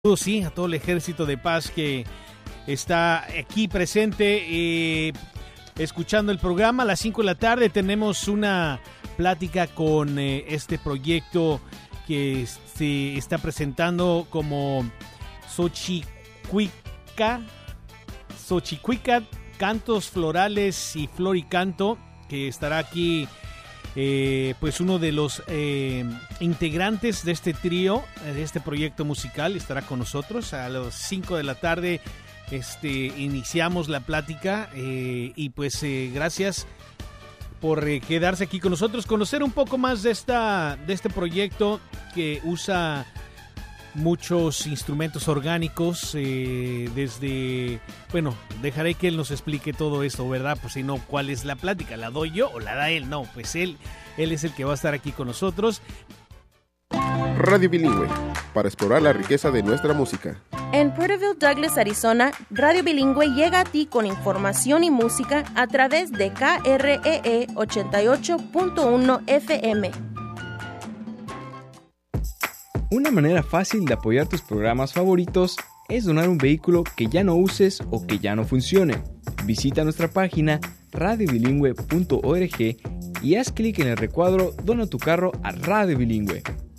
Sí, a todo el ejército de paz que está aquí presente, escuchando el programa. A las 5 de la tarde tenemos una plática con este proyecto que se está presentando como Xochicuica, Cantos Florales y Floricanto, que estará aquí pues uno de los integrantes de este trío, de este proyecto musical, estará con nosotros. A las 5 de la tarde iniciamos la plática y pues gracias por quedarse aquí con nosotros, conocer un poco más de este proyecto que usa muchos instrumentos orgánicos, dejaré que él nos explique todo esto, ¿verdad? Pues si no, ¿cuál es la plática? ¿La doy yo o la da él? No, pues él es el que va a estar aquí con nosotros. Radio Bilingüe, para explorar la riqueza de nuestra música. En Porterville, Douglas, Arizona, Radio Bilingüe llega a ti con información y música a través de KREE 88.1 FM. Una manera fácil de apoyar tus programas favoritos es donar un vehículo que ya no uses o que ya no funcione. Visita nuestra página radiobilingüe.org y haz clic en el recuadro Dona tu carro a Radio Bilingüe.